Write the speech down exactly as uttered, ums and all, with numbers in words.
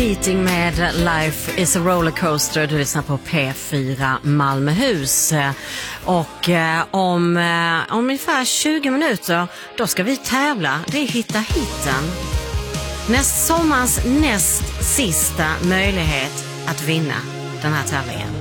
Eating med Life is a rollercoaster. Du lyssnar på P fyra Malmöhus. Och eh, om, eh, om ungefär tjugo minuter då ska vi tävla. Det är Hitta hitten. Näst sommarens näst sista möjlighet att vinna den här tävlingen.